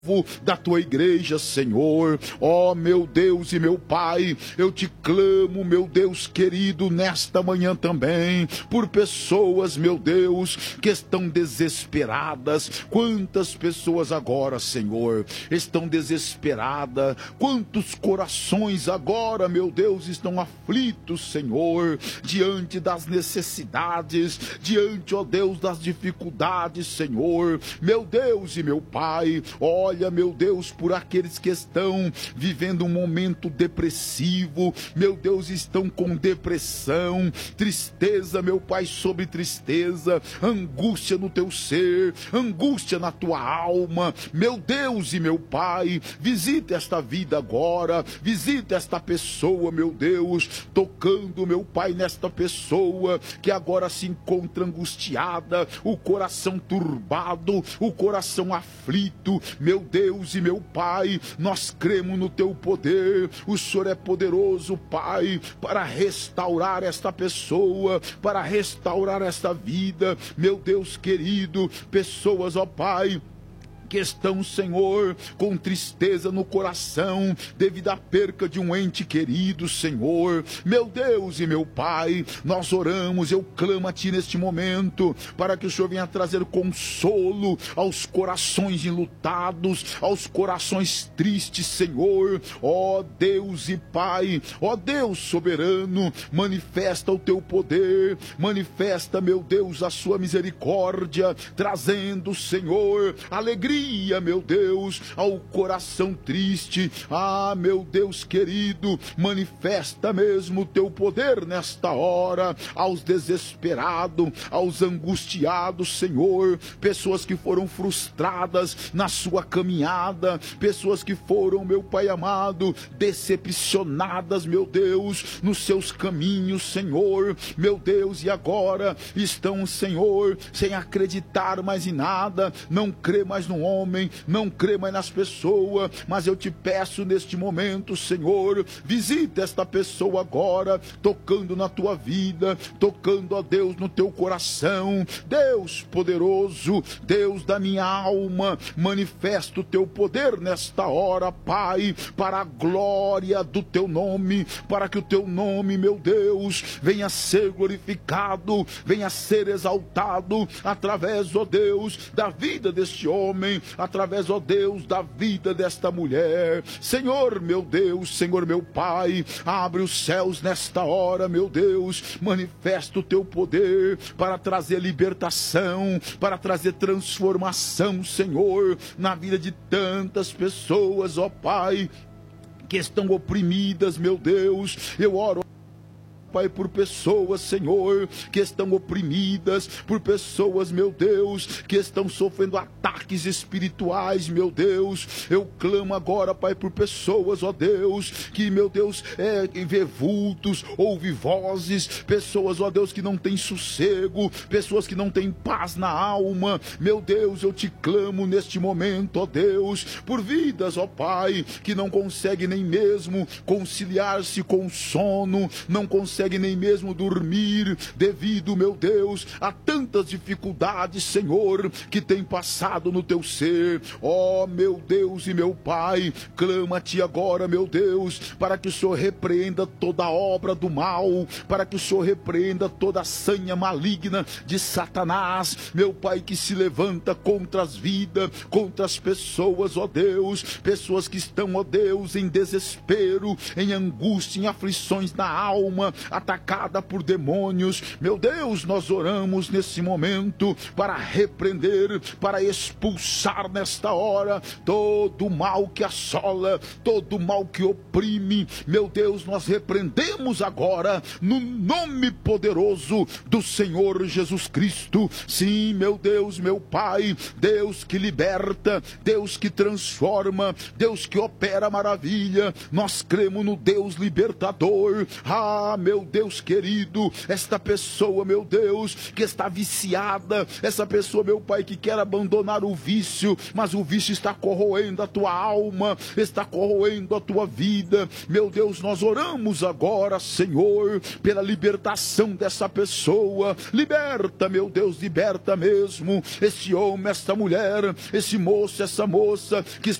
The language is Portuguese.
da tua igreja, Senhor. Ó meu Deus e meu Pai, eu te clamo, meu Deus querido, nesta manhã também, por pessoas, meu Deus, que estão desesperadas. Quantas pessoas agora, Senhor, estão desesperadas? Quantos corações agora, meu Deus, estão aflitos, Senhor, diante das necessidades, diante, ó Deus, das dificuldades, Senhor. Meu Deus e meu Pai, olha, meu Deus, por aqueles que estão vivendo um momento depressivo, meu Deus, estão com depressão, tristeza, meu Pai, sobre tristeza, angústia no teu ser, angústia na tua alma, meu Deus e meu Pai, visita esta vida agora, visita esta pessoa, meu Deus, tocando, meu Pai, nesta pessoa que agora se encontra angustiada, o coração turbado, o coração aflito, meu Deus e meu Pai, nós cremos no teu poder, o Senhor é poderoso, Pai, para restaurar esta pessoa, para restaurar esta vida, meu Deus querido, pessoas, ó Pai, que estão, Senhor, com tristeza no coração, devido à perca de um ente querido, Senhor, meu Deus e meu Pai, nós oramos, eu clamo a Ti neste momento, para que o Senhor venha trazer consolo aos corações enlutados, aos corações tristes, Senhor, ó Deus e Pai, ó Deus soberano, manifesta o Teu poder, manifesta, meu Deus, a Sua misericórdia, trazendo, Senhor, alegria, meu Deus, ao coração triste. Ah, meu Deus querido, manifesta mesmo o teu poder nesta hora, aos desesperados, aos angustiados, Senhor, pessoas que foram frustradas na sua caminhada, pessoas que foram, meu Pai amado, decepcionadas, meu Deus, nos seus caminhos, Senhor, meu Deus, e agora estão, Senhor, sem acreditar mais em nada, não crê mais no homem, não crê mais nas pessoas, mas eu te peço neste momento, Senhor, visita esta pessoa agora, tocando na tua vida, tocando, ó Deus, no teu coração. Deus poderoso, Deus da minha alma, manifesta o teu poder nesta hora, Pai, para a glória do teu nome, para que o teu nome, meu Deus, venha ser glorificado, venha ser exaltado através, ó Deus, da vida deste homem, através, ó Deus, da vida desta mulher. Senhor, meu Deus, Senhor, meu Pai, abre os céus nesta hora, meu Deus, manifesta o teu poder para trazer libertação, para trazer transformação, Senhor, na vida de tantas pessoas, ó Pai, que estão oprimidas, meu Deus. Eu oro, Pai, por pessoas, Senhor, que estão oprimidas, por pessoas, meu Deus, que estão sofrendo ataques espirituais, meu Deus. Eu clamo agora, Pai, por pessoas, ó Deus, que, meu Deus, vê vultos, ouve vozes, pessoas, ó Deus, que não têm sossego, pessoas que não têm paz na alma. Meu Deus, eu te clamo neste momento, ó Deus, por vidas, ó Pai, que não conseguem nem mesmo conciliar-se com o sono, não conseguem nem mesmo dormir, devido, meu Deus, a tantas dificuldades, Senhor, que tem passado no teu ser. Ó, meu Deus e meu Pai, clama a Ti agora, meu Deus, para que o Senhor repreenda toda obra do mal, para que o Senhor repreenda toda a sanha maligna de Satanás, meu Pai, que se levanta contra as vidas, contra as pessoas, ó Deus, pessoas que estão, ó Deus, em desespero, em angústia, em aflições na alma, atacada por demônios. Meu Deus, nós oramos nesse momento para repreender, para expulsar nesta hora todo o mal que assola, todo o mal que oprime. Meu Deus, nós repreendemos agora no nome poderoso do Senhor Jesus Cristo. Sim, meu Deus, meu Pai, Deus que liberta, Deus que transforma, Deus que opera maravilha. Nós cremos no Deus libertador. Ah, meu meu Deus querido, esta pessoa, meu Deus, que está viciada, essa pessoa, meu Pai, que quer abandonar o vício, mas o vício está corroendo a tua alma, está corroendo a tua vida. Meu Deus, nós oramos agora, Senhor, pela libertação dessa pessoa. Liberta, meu Deus, liberta mesmo esse homem, esta mulher, esse moço, essa moça que